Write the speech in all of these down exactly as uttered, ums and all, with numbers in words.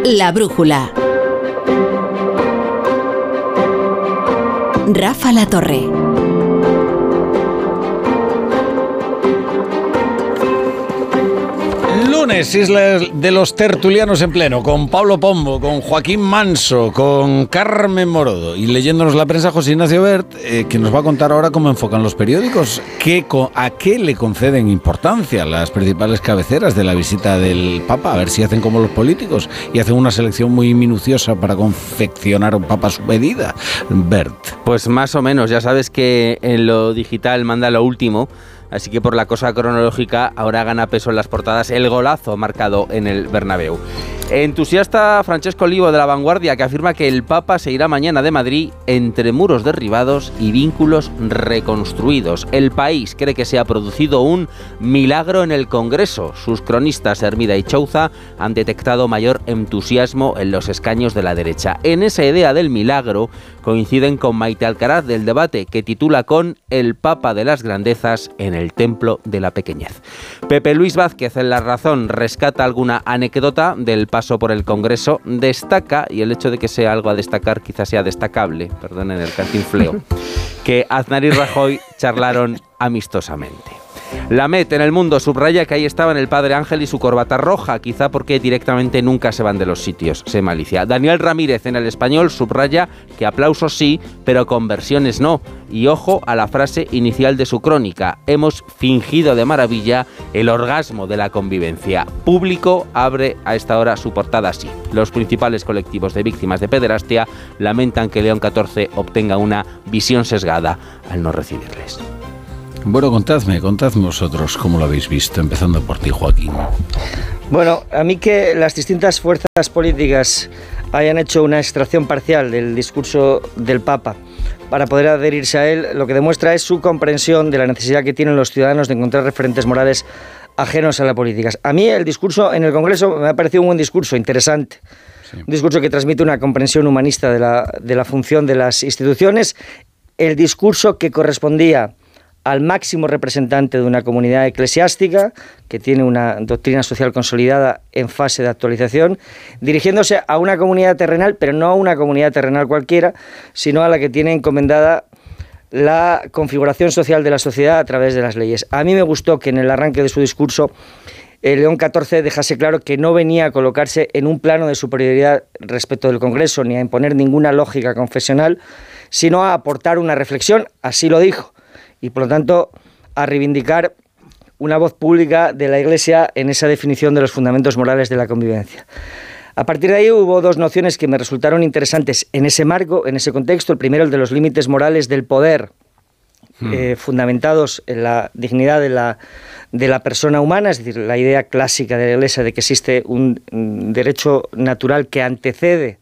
La brújula. Rafa La Torre. Lunes, Isla de los Tertulianos en pleno, con Pablo Pombo, con Joaquín Manso, con Carmen Morodo y leyéndonos la prensa José Ignacio Bert, eh, que nos va a contar ahora cómo enfocan los periódicos, qué, a qué le conceden importancia las principales cabeceras de la visita del Papa, a ver si hacen como los políticos y hacen una selección muy minuciosa para confeccionar un Papa a su medida. Bert. Pues más o menos, ya sabes que en lo digital manda lo último. Así que por la cosa cronológica ahora gana peso en las portadas el golazo marcado en el Bernabéu. Entusiasta Francesco Olivo de La Vanguardia, que afirma que el Papa se irá mañana de Madrid entre muros derribados y vínculos reconstruidos. El País cree que se ha producido un milagro en el Congreso. Sus cronistas Hermida y Chouza han detectado mayor entusiasmo en los escaños de la derecha. En esa idea del milagro coinciden con Maite Alcaraz del Debate, que titula con El Papa de las Grandezas en el Templo de la Pequeñez. Pepe Luis Vázquez en La Razón rescata alguna anécdota del paso por el Congreso, destaca, y el hecho de que sea algo a destacar quizás sea destacable, perdonen el cantinfleo, que Aznar y Rajoy charlaron amistosamente. La Met en El Mundo subraya que ahí estaban el padre Ángel y su corbata roja, quizá porque directamente nunca se van de los sitios, se malicia. Daniel Ramírez en El Español subraya que aplausos sí, pero conversiones no. Y ojo a la frase inicial de su crónica: hemos fingido de maravilla el orgasmo de la convivencia. Público abre a esta hora su portada así. Los principales colectivos de víctimas de pederastia lamentan que León catorce obtenga una visión sesgada al no recibirles. Bueno, contadme, contadme vosotros cómo lo habéis visto, empezando por ti, Joaquín. Bueno, a mí que las distintas fuerzas políticas hayan hecho una extracción parcial del discurso del Papa para poder adherirse a él, lo que demuestra es su comprensión de la necesidad que tienen los ciudadanos de encontrar referentes morales ajenos a la política. A mí el discurso en el Congreso me ha parecido un buen discurso, interesante. Sí. Un discurso que transmite una comprensión humanista de la, de la función de las instituciones, el discurso que correspondía al máximo representante de una comunidad eclesiástica que tiene una doctrina social consolidada en fase de actualización, dirigiéndose a una comunidad terrenal, pero no a una comunidad terrenal cualquiera, sino a la que tiene encomendada la configuración social de la sociedad a través de las leyes. A mí me gustó que en el arranque de su discurso el León catorce dejase claro que no venía a colocarse en un plano de superioridad respecto del Congreso ni a imponer ninguna lógica confesional, sino a aportar una reflexión, así lo dijo, y por lo tanto a reivindicar una voz pública de la Iglesia en esa definición de los fundamentos morales de la convivencia. A partir de ahí hubo dos nociones que me resultaron interesantes en ese marco, en ese contexto. El primero, el de los límites morales del poder, hmm. eh, fundamentados en la dignidad de la, de la persona humana, es decir, la idea clásica de la Iglesia de que existe un, un derecho natural que antecede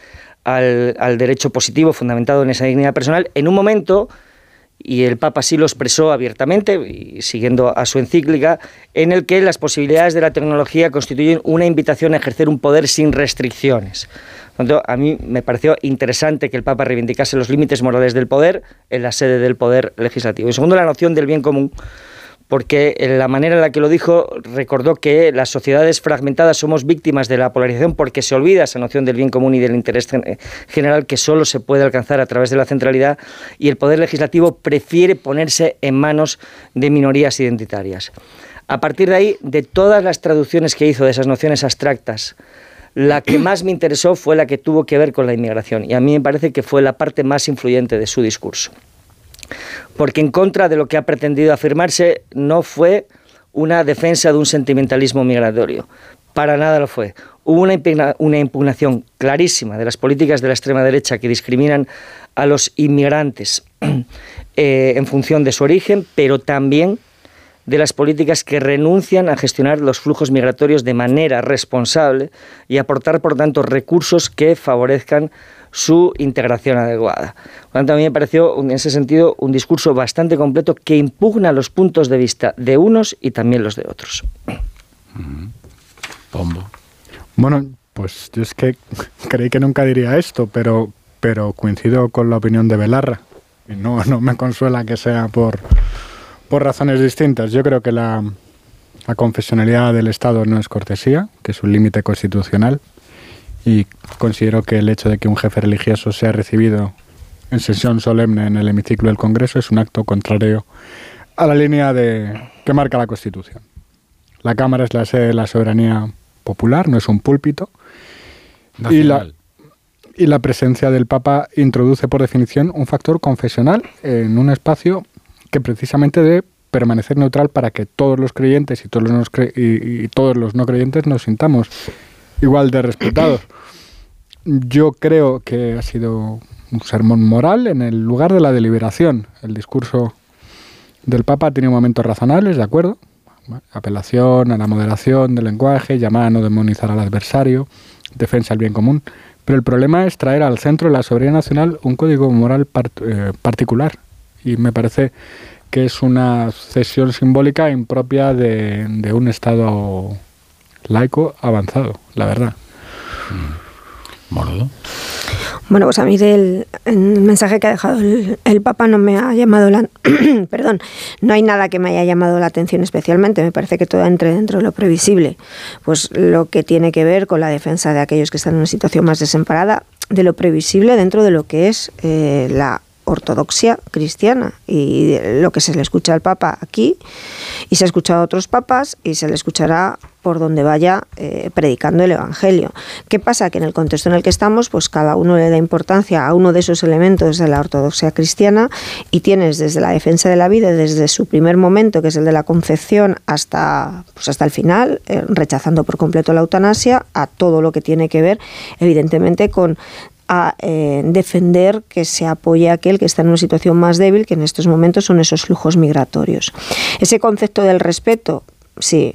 al, al derecho positivo fundamentado en esa dignidad personal, en un momento, y el Papa sí lo expresó abiertamente, y siguiendo a su encíclica, en el que las posibilidades de la tecnología constituyen una invitación a ejercer un poder sin restricciones. Por lo tanto, a mí me pareció interesante que el Papa reivindicase los límites morales del poder en la sede del poder legislativo. Y segundo, la noción del bien común, porque la manera en la que lo dijo recordó que las sociedades fragmentadas somos víctimas de la polarización porque se olvida esa noción del bien común y del interés general que solo se puede alcanzar a través de la centralidad, y el poder legislativo prefiere ponerse en manos de minorías identitarias. A partir de ahí, de todas las traducciones que hizo de esas nociones abstractas, la que más me interesó fue la que tuvo que ver con la inmigración, y a mí me parece que fue la parte más influyente de su discurso. Porque en contra de lo que ha pretendido afirmarse, no fue una defensa de un sentimentalismo migratorio. Para nada lo fue. Hubo una, impugna, una impugnación clarísima de las políticas de la extrema derecha que discriminan a los inmigrantes eh, en función de su origen, pero también de las políticas que renuncian a gestionar los flujos migratorios de manera responsable y aportar, por tanto, recursos que favorezcan su integración adecuada. Por lo tanto, a mí me pareció, en ese sentido, un discurso bastante completo que impugna los puntos de vista de unos y también los de otros. Pombo. Bueno, pues yo es que creí que nunca diría esto, pero, pero coincido con la opinión de Belarra. Y no, no me consuela que sea por, por razones distintas. Yo creo que la, la confesionalidad del Estado no es cortesía, que es un límite constitucional, y considero que el hecho de que un jefe religioso sea recibido en sesión solemne en el hemiciclo del Congreso es un acto contrario a la línea de, que marca la Constitución. La Cámara es la sede de la soberanía popular, no es un púlpito. Y la, y la presencia del Papa introduce por definición un factor confesional en un espacio que precisamente debe permanecer neutral para que todos los creyentes y todos los no, cre y, y todos los no creyentes nos sintamos igual de respetados. Yo creo que ha sido un sermón moral en el lugar de la deliberación. El discurso del Papa tiene momentos razonables, de acuerdo. Apelación a la moderación del lenguaje, llamada a no demonizar al adversario, defensa del bien común. Pero el problema es traer al centro de la soberanía nacional un código moral part eh, particular. Y me parece que es una cesión simbólica impropia de, de un Estado laico avanzado, la verdad. Morodo. Bueno, pues a mí del el mensaje que ha dejado el, el Papa no me ha llamado la... perdón, no hay nada que me haya llamado la atención especialmente. Me parece que todo entre dentro de lo previsible. Pues lo que tiene que ver con la defensa de aquellos que están en una situación más desamparada, de lo previsible dentro de lo que es eh, la ortodoxia cristiana y lo que se le escucha al Papa aquí y se ha escuchado a otros papas y se le escuchará por donde vaya eh, predicando el Evangelio. ¿Qué pasa? Que en el contexto en el que estamos, pues cada uno le da importancia a uno de esos elementos de la ortodoxia cristiana y tienes desde la defensa de la vida, desde su primer momento, que es el de la concepción, hasta, pues hasta el final, eh, rechazando por completo la eutanasia, a todo lo que tiene que ver, evidentemente, con a eh, defender que se apoye a aquel que está en una situación más débil, que en estos momentos son esos flujos migratorios. Ese concepto del respeto, sí,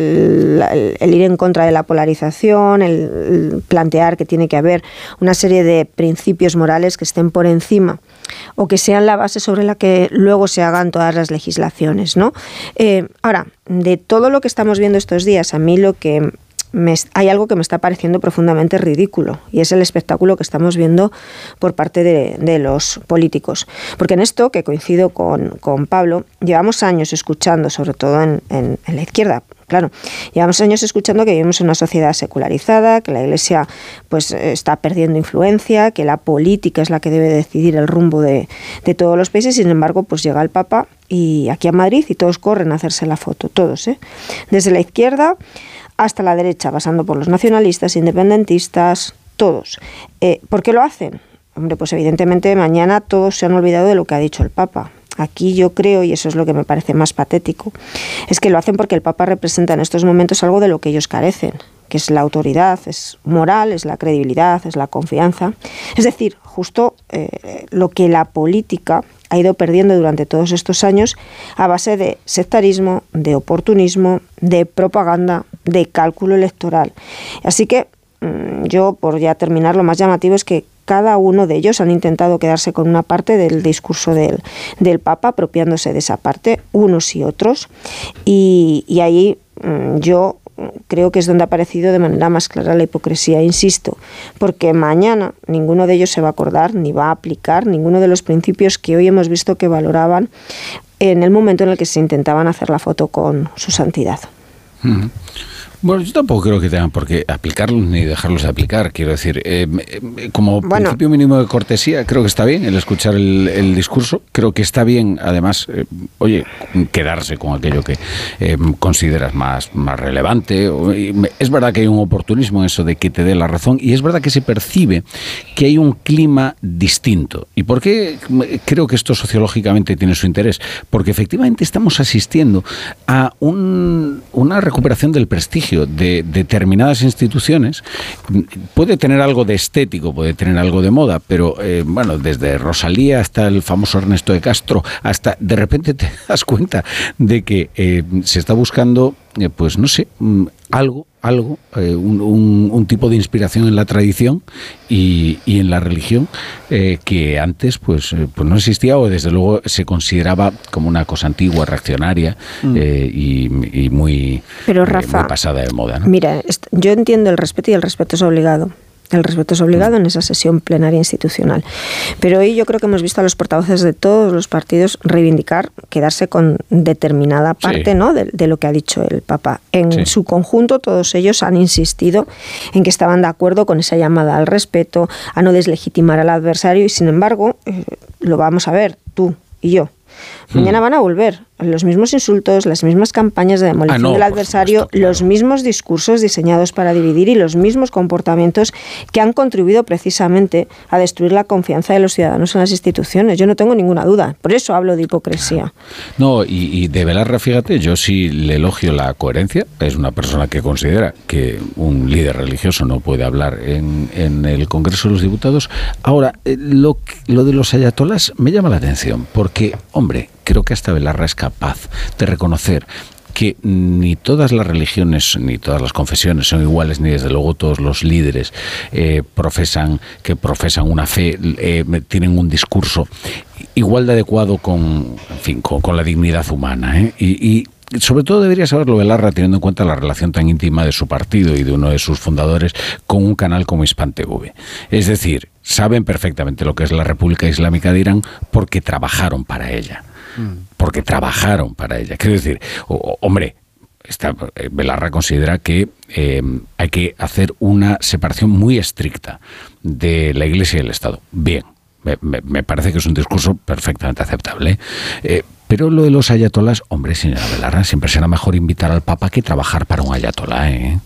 el, el, el ir en contra de la polarización, el, el plantear que tiene que haber una serie de principios morales que estén por encima o que sean la base sobre la que luego se hagan todas las legislaciones, ¿no? Eh, ahora, de todo lo que estamos viendo estos días, a mí lo que... Me, hay algo que me está pareciendo profundamente ridículo y es el espectáculo que estamos viendo por parte de, de los políticos. Porque en esto, que coincido con, con Pablo, llevamos años escuchando, sobre todo en, en, en la izquierda, claro, llevamos años escuchando que vivimos en una sociedad secularizada, que la Iglesia pues está perdiendo influencia, que la política es la que debe decidir el rumbo de, de todos los países. Sin embargo, pues llega el Papa y aquí a Madrid y todos corren a hacerse la foto, todos, ¿eh? Desde la izquierda hasta la derecha, pasando por los nacionalistas, independentistas, todos. Eh, ¿Por qué lo hacen? Hombre, pues evidentemente mañana todos se han olvidado de lo que ha dicho el Papa. Aquí yo creo, y eso es lo que me parece más patético, es que lo hacen porque el Papa representa en estos momentos algo de lo que ellos carecen, que es la autoridad, es moral, es la credibilidad, es la confianza. Es decir, justo eh, lo que la política ha ido perdiendo durante todos estos años a base de sectarismo, de oportunismo, de propaganda, de cálculo electoral. Así que yo, por ya terminar, lo más llamativo es que cada uno de ellos han intentado quedarse con una parte del discurso del, del Papa, apropiándose de esa parte, unos y otros, y, y ahí yo creo que es donde ha aparecido de manera más clara la hipocresía, insisto, porque mañana ninguno de ellos se va a acordar ni va a aplicar ninguno de los principios que hoy hemos visto que valoraban en el momento en el que se intentaban hacer la foto con su santidad. Mm. Bueno, yo tampoco creo que tengan por qué aplicarlos ni dejarlos de aplicar. Quiero decir, eh, como bueno, principio mínimo de cortesía, creo que está bien el escuchar el, el discurso. Creo que está bien, además, eh, oye, quedarse con aquello que eh, consideras más, más relevante. Es verdad que hay un oportunismo en eso de que te dé la razón, y es verdad que se percibe que hay un clima distinto. ¿Y por qué creo que esto sociológicamente tiene su interés? Porque efectivamente estamos asistiendo a un, una recuperación del prestigio de determinadas instituciones. Puede tener algo de estético, puede tener algo de moda, pero eh, bueno, desde Rosalía hasta el famoso Ernesto de Castro, hasta de repente te das cuenta de que eh, se está buscando, eh, pues no sé, algo, algo, eh, un, un, un tipo de inspiración en la tradición y, y en la religión eh, que antes pues, eh, pues no existía, o desde luego se consideraba como una cosa antigua, reaccionaria mm. eh, y, y muy, Pero, Rafa, eh, muy pasada de moda, ¿no? Mira, yo entiendo el respeto y el respeto es obligado. El respeto es obligado en esa sesión plenaria institucional. Pero hoy yo creo que hemos visto a los portavoces de todos los partidos reivindicar, quedarse con determinada parte, sí, ¿no?, de, de lo que ha dicho el Papa. En sí. su conjunto, todos ellos han insistido en que estaban de acuerdo con esa llamada al respeto, a no deslegitimar al adversario, y sin embargo, eh, lo vamos a ver, tú y yo. Mañana van a volver los mismos insultos, las mismas campañas de demolición ah, no, del adversario, supuesto, claro. los mismos discursos diseñados para dividir y los mismos comportamientos que han contribuido precisamente a destruir la confianza de los ciudadanos en las instituciones. Yo no tengo ninguna duda. Por eso hablo de hipocresía. No, y, y de Belarra, fíjate, yo sí le elogio la coherencia. Es una persona que considera que un líder religioso no puede hablar en, en el Congreso de los Diputados. Ahora, lo, lo de los ayatolás me llama la atención, porque, hombre, creo que hasta Belarra es capaz de reconocer que ni todas las religiones ni todas las confesiones son iguales, ni desde luego todos los líderes eh, profesan que profesan una fe, eh, tienen un discurso igual de adecuado con, en fin, con, con la dignidad humana, ¿eh? y, y sobre todo debería saberlo Belarra, teniendo en cuenta la relación tan íntima de su partido y de uno de sus fundadores con un canal como Hispan T V. Es decir, saben perfectamente lo que es la República Islámica de Irán porque trabajaron para ella. Porque trabajaron para ella. Quiero decir, oh, hombre, esta, Belarra considera que eh, hay que hacer una separación muy estricta de la Iglesia y el Estado. Bien, me, me, me parece que es un discurso perfectamente aceptable. Eh, pero lo de los ayatolás, hombre, señora Belarra, siempre será mejor invitar al Papa que trabajar para un ayatolá, ¿eh?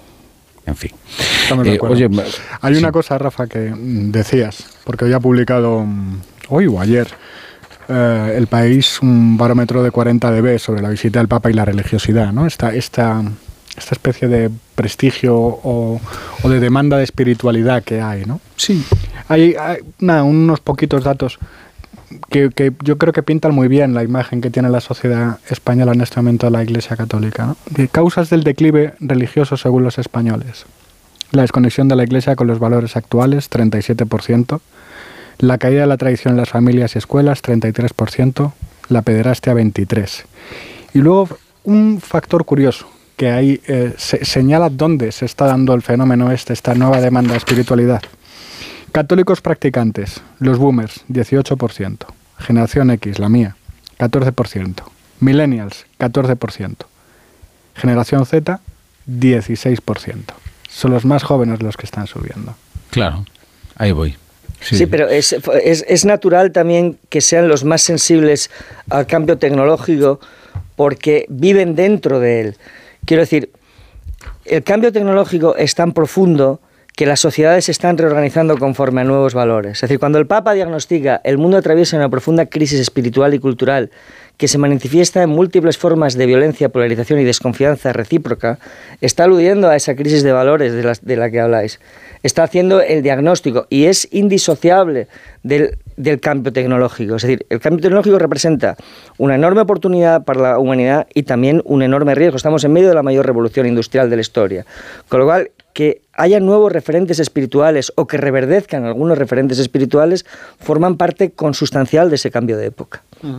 En fin. Estamos de acuerdo. Eh, oye, hay sí. una cosa, Rafa, que decías, porque hoy ha publicado, hoy o ayer, Uh, El País, un barómetro de cuarenta decibelios sobre la visita del Papa y la religiosidad, ¿no? Esta, esta, esta especie de prestigio o, o de demanda de espiritualidad que hay, ¿no? Sí. Hay, hay nada, unos poquitos datos que, que yo creo que pintan muy bien la imagen que tiene la sociedad española en este momento de la Iglesia Católica, ¿no? De causas del declive religioso según los españoles. La desconexión de la Iglesia con los valores actuales, treinta y siete por ciento. La caída de la tradición en las familias y escuelas, treinta y tres por ciento, la pederastia, veintitrés por ciento. Y luego un factor curioso, que ahí eh, se señala dónde se está dando el fenómeno este, esta nueva demanda de espiritualidad. Católicos practicantes, los boomers, dieciocho por ciento. Generación X, la mía, catorce por ciento. Millennials, catorce por ciento. Generación Z, dieciséis por ciento. Son los más jóvenes los que están subiendo. Claro, ahí voy. Sí, sí, pero es, es, es natural también que sean los más sensibles al cambio tecnológico porque viven dentro de él. Quiero decir, el cambio tecnológico es tan profundo que las sociedades se están reorganizando conforme a nuevos valores. Es decir, cuando el Papa diagnostica el mundo atraviesa una profunda crisis espiritual y cultural que se manifiesta en múltiples formas de violencia, polarización y desconfianza recíproca, está aludiendo a esa crisis de valores de la, de la que habláis. Está haciendo el diagnóstico y es indisociable del, del cambio tecnológico. Es decir, el cambio tecnológico representa una enorme oportunidad para la humanidad y también un enorme riesgo. Estamos en medio de la mayor revolución industrial de la historia. Con lo cual, que haya nuevos referentes espirituales o que reverdezcan algunos referentes espirituales forman parte consustancial de ese cambio de época. Uh-huh.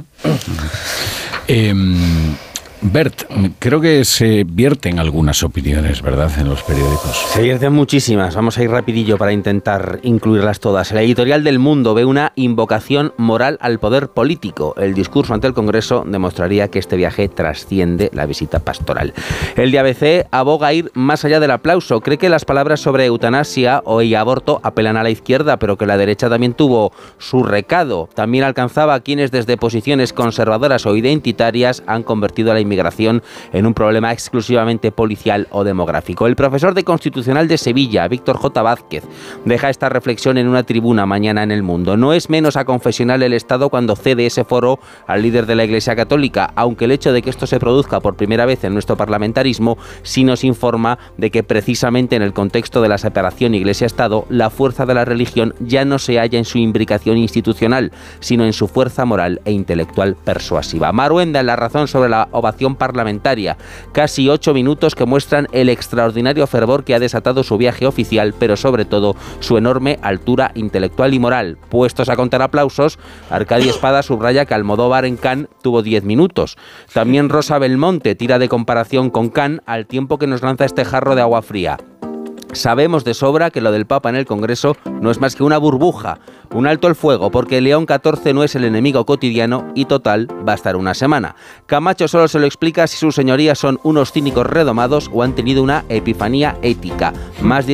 eh, Bert, creo que se vierten algunas opiniones, ¿verdad?, en los periódicos. Se vierten muchísimas. Vamos a ir rapidillo para intentar incluirlas todas. La editorial del Mundo ve una invocación moral al poder político. El discurso ante el Congreso demostraría que este viaje trasciende la visita pastoral. El de A B C aboga ir más allá del aplauso. Cree que las palabras sobre eutanasia o y aborto apelan a la izquierda, pero que la derecha también tuvo su recado. También alcanzaba a quienes desde posiciones conservadoras o identitarias han convertido a la inmigración en un problema exclusivamente policial o demográfico. El profesor de Constitucional de Sevilla, Víctor J. Vázquez, deja esta reflexión en una tribuna mañana en El Mundo. No es menos aconfesional el Estado cuando cede ese foro al líder de la Iglesia Católica, aunque el hecho de que esto se produzca por primera vez en nuestro parlamentarismo sí nos informa de que precisamente en el contexto de la separación Iglesia-Estado, la fuerza de la religión ya no se halla en su imbricación institucional, sino en su fuerza moral e intelectual persuasiva. Maruenda en La Razón sobre la ovación parlamentaria. Casi ocho minutos que muestran el extraordinario fervor que ha desatado su viaje oficial, pero sobre todo su enorme altura intelectual y moral. Puestos a contar aplausos, Arcadi Espada subraya que Almodóvar en Cannes tuvo diez minutos. También Rosa Belmonte tira de comparación con Cannes al tiempo que nos lanza este jarro de agua fría. Sabemos de sobra que lo del Papa en el Congreso no es más que una burbuja, un alto el fuego, porque León catorce no es el enemigo cotidiano y total va a estar una semana. Camacho solo se lo explica si sus señorías son unos cínicos redomados o han tenido una epifanía ética. Más